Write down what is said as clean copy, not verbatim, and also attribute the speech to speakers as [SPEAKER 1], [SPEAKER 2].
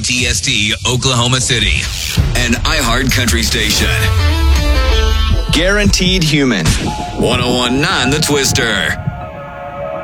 [SPEAKER 1] KTST, Oklahoma City. An iHeart Country station. Guaranteed Human. 101.9 The Twister.